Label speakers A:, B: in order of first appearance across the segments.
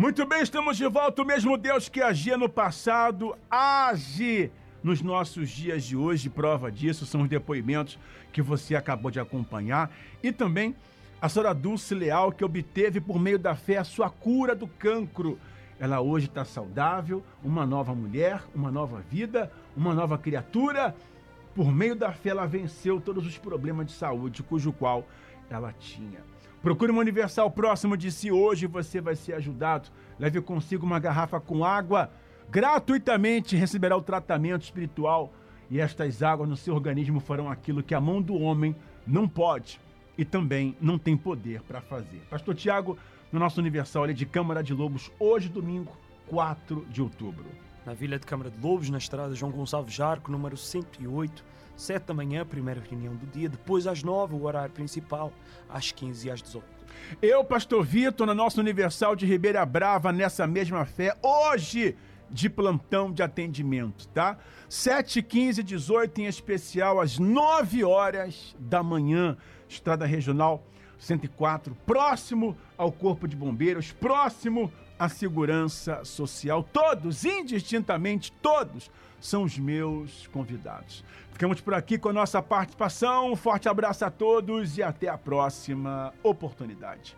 A: Muito bem, estamos de volta. O mesmo Deus que agia no passado, age nos nossos dias de hoje. Prova disso são os depoimentos que você acabou de acompanhar. E também a senhora Dulce Leal, que obteve por meio da fé a sua cura do cancro. Ela hoje está saudável, uma nova mulher, uma nova vida, uma nova criatura. Por meio da fé ela venceu todos os problemas de saúde, cujo qual ela tinha. Procure uma Universal próximo de si hoje, você vai ser ajudado. Leve consigo uma garrafa com água. Gratuitamente receberá o tratamento espiritual. E estas águas no seu organismo farão aquilo que a mão do homem não pode e também não tem poder para fazer. Pastor Tiago, no nosso Universal ali de Câmara de Lobos, hoje domingo, 4 de outubro.
B: Na Vila de Câmara de Lobos, na estrada João Gonçalves Jarco, número 108, 7 da manhã, primeira reunião do dia, depois às 9, o horário principal, às 15 e às 18.
A: Eu, Pastor Vitor, na nossa Universal de Ribeira Brava, nessa mesma fé, hoje, de plantão de atendimento, tá? 7, 15, 18, em especial, às 9 horas da manhã, estrada regional 104, próximo ao Corpo de Bombeiros, próximo à Segurança Social. Todos, indistintamente, todos são os meus convidados. Ficamos por aqui com a nossa participação. Um forte abraço a todos e até a próxima oportunidade.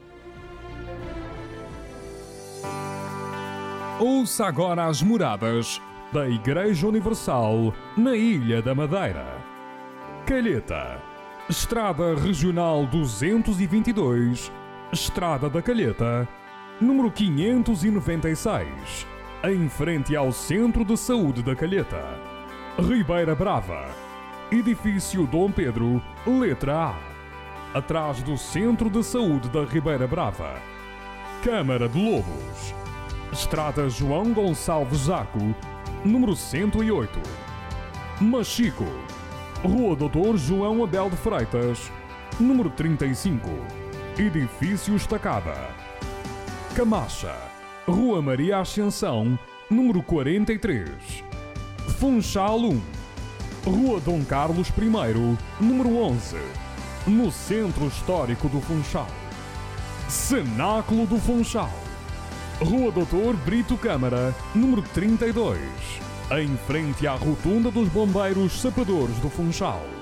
C: Ouça agora as moradas da Igreja Universal na Ilha da Madeira. Calheta, Estrada Regional 222, Estrada da Calheta, número 596, em frente ao Centro de Saúde da Calheta. Ribeira Brava, Edifício Dom Pedro, letra A, atrás do Centro de Saúde da Ribeira Brava. Câmara de Lobos, Estrada João Gonçalves Jarco, número 108. Machico, Rua Doutor João Abel de Freitas, número 35, Edifício Estacada. Camacha, Rua Maria Ascensão, número 43. Funchal 1, Rua Dom Carlos I, número 11, no Centro Histórico do Funchal. Cenáculo do Funchal, Rua Doutor Brito Câmara, número 32, em frente à Rotunda dos Bombeiros Sapadores do Funchal.